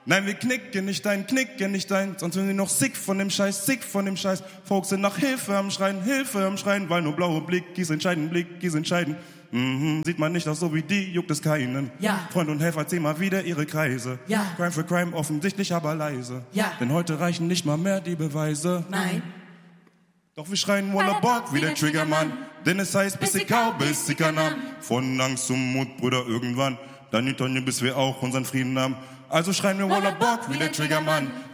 Nein, wir knicken nicht ein, sonst sind wir noch sick von dem Scheiß. Folks sind nach Hilfe am Schreien, weil nur blaue Blick ist entscheidend. Sieht man nicht auch so wie die, juckt es keinen. Ja. Freund und Helfer ziehen mal wieder ihre Kreise. Ja. Crime for Crime, offensichtlich aber leise. Ja. Denn heute reichen nicht mal mehr die Beweise. Nein. Doch wir schreien Walla Bock wie der Triggermann. Denn es heißt, bis ich kau, bis ich kann. Von Angst zum Mut, Bruder, irgendwann. Dann hinter bis wir auch unseren Frieden haben. Also schreien wir Walla Bock wie der Triggermann.